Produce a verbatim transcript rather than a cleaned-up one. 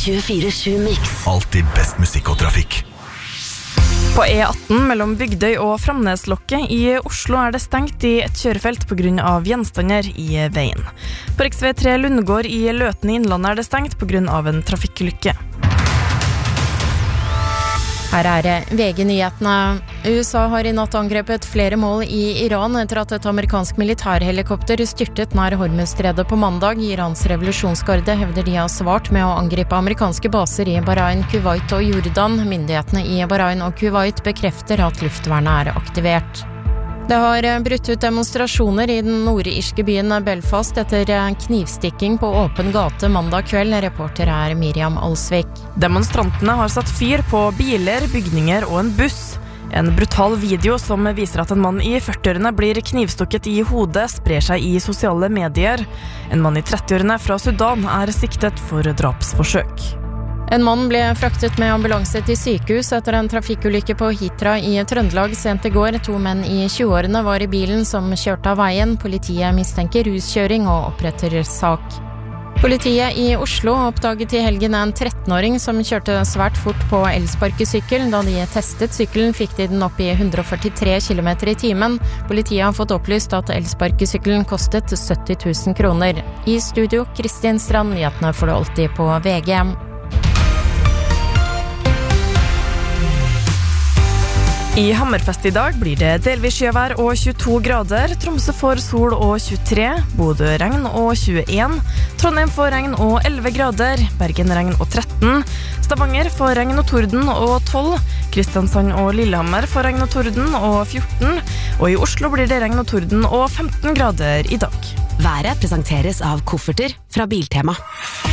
tjuefire sju Mix. Alltid best musikk og trafikk. På E atten mellom Bygdøy og Framneslokket i Oslo er det stengt i et kjørefelt på grunn av gjenstander i veien. På riksvei tre Lundegård i Løten i Innlandet er det stengt på grunn av en trafikkulykke. Her er V G-nyhetene. U S A har i natt angrepet flere mål i Iran etter at et amerikansk militærhelikopter styrtet nær Hormuzstredet på mandag. Irans revolusjonsgarde hevder de har svart med å angripe amerikanske baser i Bahrain, Kuwait og Jordan. Myndighetene i Bahrain og Kuwait bekrefter at luftvernet er aktivert. Det har brutt ut demonstrasjoner i den nordirske byen Belfast etter knivstikking på åpen gate mandag kveld. Reporter er Miriam Alsvik. Demonstrantene har satt fyr på biler, bygninger og en buss. En brutal video som viser at en mann i førtiårene blir knivstukket i hodet, sprer seg i sosiale medier. En mann i trettiårene fra Sudan er siktet for drapsforsøk. En mann ble fraktet med ambulanse til sykehus etter en trafikkulykke på Hitra i Trøndelag sent i går. To menn i tjueårene var i bilen som kjørte av veien. Politiet mistenker ruskjøring og oppretter sak. Politiet i Oslo oppdaget i helgen en trettenåring som kjørte svært fort på elsparkesykkel. Da de testet sykkelen fikk de den opp i hundre og førtitre kilometer i timen. Politiet har fått opplyst at elsparkesykkelen kostet sytti tusen kroner. I studio, Kristin Strand, nyhetene får du alltid på V G. I Hammerfest i dag blir det delvis sjøvær og tjueto grader. Tromsø får sol og tjuetre, Bodø regn og tjueen, Trondheim får regn og elleve grader, Bergen regn og tretten, Stavanger får regn og torden og tolv, Kristiansand og Lillehammer får regn og torden og fjorten, og i Oslo blir det regn og torden og femten grader i dag. Været presenteres av kofferter fra Biltema.